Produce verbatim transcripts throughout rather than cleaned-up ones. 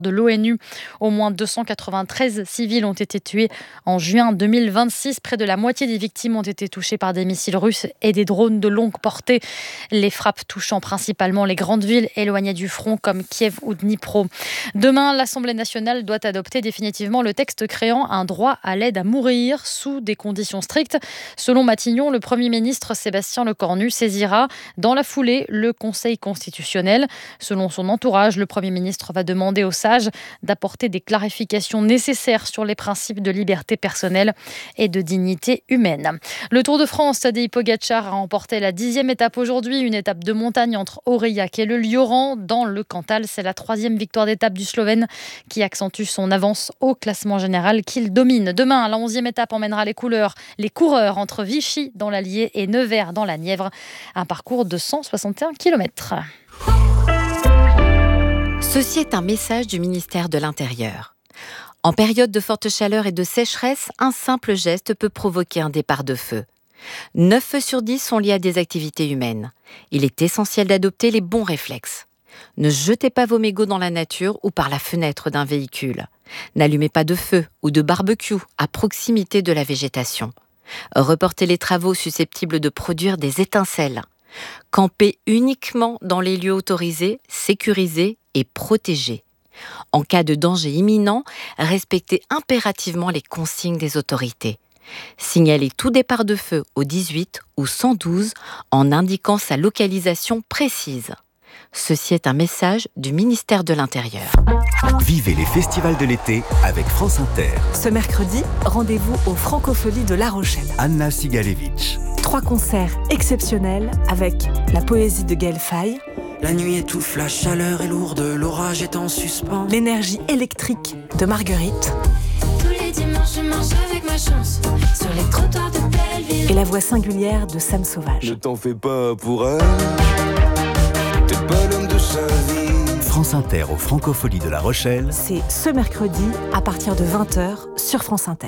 de l'ONU. Au moins deux cent quatre-vingt-treize civils ont été tués en juin deux mille vingt-six. Près de la moitié des victimes ont été touchées par des missiles russes et des drones de longue portée. Les frappes touchant principalement les grandes villes éloignées du front comme Kiev ou Dnipro. Demain, l'Assemblée nationale doit adopter définitivement le texte créant un droit à l'aide à mourir sous des conditions strictes. Selon Matignon, le Premier ministre Sébastien Lecornu saisira dans la foulée le Conseil constitutionnel. Selon son entourage, le Premier ministre va demander aux sages d'apporter des clarifications nécessaires sur les principes de liberté personnelle et de dignité humaine. Le Tour de France, Tadej Pogačar a remporté la dixième étape aujourd'hui, une étape de montagne entre Aurillac et le Lioran dans le Cantal. C'est la troisième victoire d'étape du Slovène qui accentue son avance au classement général qu'il domine. Demain, la onzième étape emmènera les couleurs, les coureurs entre Vichy dans l'Allier et Nevers dans la Nièvre. Un parcours de cent soixante et un kilomètres. Ceci est un message du ministère de l'Intérieur. En période de forte chaleur et de sécheresse, un simple geste peut provoquer un départ de feu. neuf feux sur dix sont liés à des activités humaines. Il est essentiel d'adopter les bons réflexes. Ne jetez pas vos mégots dans la nature ou par la fenêtre d'un véhicule. N'allumez pas de feu ou de barbecue à proximité de la végétation. Reportez les travaux susceptibles de produire des étincelles. Campez uniquement dans les lieux autorisés, sécurisés et protégés. En cas de danger imminent, respectez impérativement les consignes des autorités. Signalez tout départ de feu au dix-huit ou cent douze en indiquant sa localisation précise. Ceci est un message du ministère de l'Intérieur. Vivez les festivals de l'été avec France Inter. Ce mercredi, rendez-vous aux Francopholies de La Rochelle. Anna Sigalevitch. Trois concerts exceptionnels avec la poésie de Gaël Faye. La nuit étouffe, la chaleur est lourde, l'orage est en suspens. L'énergie électrique de Marguerite. Tous les dimanches, je marche avec ma chance sur les trottoirs de Belleville. Et la voix singulière de Sam Sauvage. Ne t'en fais pas pour elle, t'es pas l'homme de sa vie. France Inter aux Francopholies de La Rochelle. C'est ce mercredi à partir de vingt heures sur France Inter.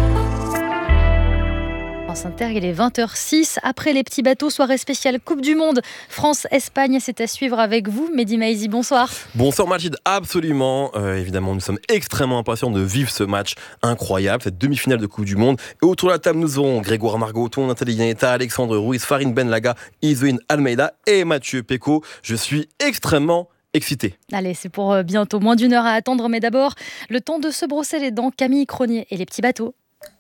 France Inter, il est vingt heures six. Après les petits bateaux, soirée spéciale Coupe du Monde. France-Espagne, c'est à suivre avec vous. Mehdi Maizi, bonsoir. Bonsoir Majid, absolument. Euh, évidemment, nous sommes extrêmement impatients de vivre ce match incroyable, cette demi-finale de Coupe du Monde. Et autour de la table, nous aurons Grégoire Margoton, Nathalie Yaneta, Alexandre Ruiz, Farine Benlaga, Isoine Almeida et Mathieu Péco. Je suis extrêmement excité. Allez, c'est pour bientôt. Moins d'une heure à attendre. Mais d'abord, le temps de se brosser les dents. Camille Cronier et les petits bateaux.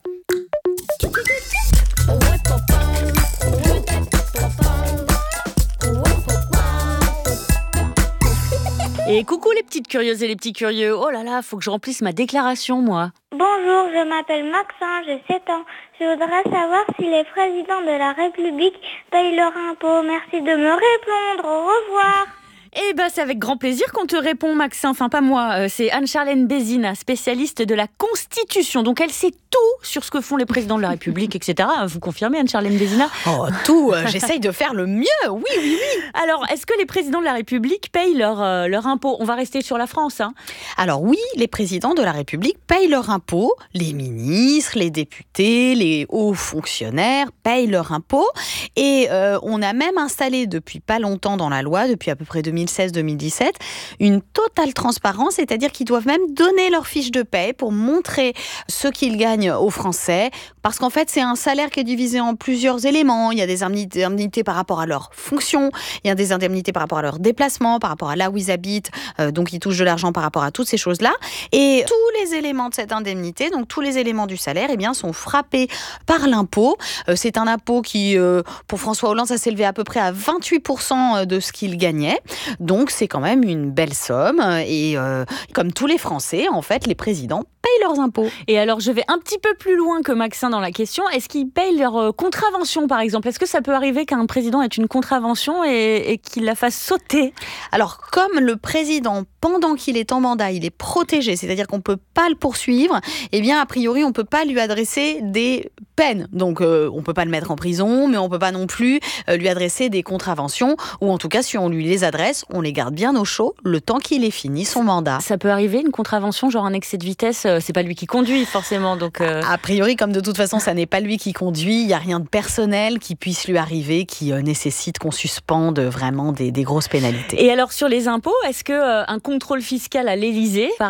Et coucou les petites curieuses et les petits curieux. Oh là là, faut que je remplisse ma déclaration, moi. Bonjour, je m'appelle Maxence, j'ai sept ans. Je voudrais savoir si les présidents de la République payent leur impôt. Merci de me répondre. Au revoir. Eh ben, c'est avec grand plaisir qu'on te répond, Maxime. Enfin, pas moi. Euh, c'est Anne-Charlène Bézina, spécialiste de la Constitution. Donc, elle sait tout sur ce que font les présidents de la République, et cetera. Vous confirmez, Anne-Charlène Bézina ? Oh, tout. Euh, j'essaye de faire le mieux. Oui, oui, oui. Alors, est-ce que les présidents de la République payent leur, euh, leur impôt ? On va rester sur la France, hein. Alors oui, les présidents de la République payent leur impôt. Les ministres, les députés, les hauts fonctionnaires payent leur impôt. Et euh, on a même installé depuis pas longtemps dans la loi, depuis à peu près deux mille seize deux mille dix-sept, une totale transparence, c'est-à-dire qu'ils doivent même donner leur fiche de paie pour montrer ce qu'ils gagnent aux Français, parce qu'en fait, c'est un salaire qui est divisé en plusieurs éléments. Il y a des indemnités par rapport à leur fonction, il y a des indemnités par rapport à leur déplacement, par rapport à là où ils habitent, euh, donc ils touchent de l'argent par rapport à toutes ces choses-là. Et tous les éléments de cette indemnité, donc tous les éléments du salaire, eh bien, sont frappés par l'impôt. Euh, c'est un impôt qui, euh, pour François Hollande, ça s'élevait à peu près à vingt-huit pour cent de ce qu'il gagnait. Donc, c'est quand même une belle somme. Et euh, comme tous les Français, en fait, les présidents payent leurs impôts. Et alors, je vais un petit peu plus loin que Maxime dans la question. Est-ce qu'ils payent leur euh, contravention, par exemple ? Est-ce que ça peut arriver qu'un président ait une contravention et, et qu'il la fasse sauter ? Alors, comme le président, pendant qu'il est en mandat, il est protégé, c'est-à-dire qu'on ne peut pas le poursuivre, eh bien, a priori, on ne peut pas lui adresser des peines. Donc, euh, on ne peut pas le mettre en prison, mais on ne peut pas non plus euh, lui adresser des contraventions, ou en tout cas, si on lui les adresse, France, on les garde bien au chaud le temps qu'il ait fini son mandat. Ça peut arriver, une contravention, genre un excès de vitesse, euh, c'est pas lui qui conduit forcément. Donc euh... A priori, comme de toute façon, ça n'est pas lui qui conduit, il n'y a rien de personnel qui puisse lui arriver, qui euh, nécessite qu'on suspende vraiment des, des grosses pénalités. Et alors sur les impôts, est-ce qu'un euh, contrôle fiscal à l'Élysée, par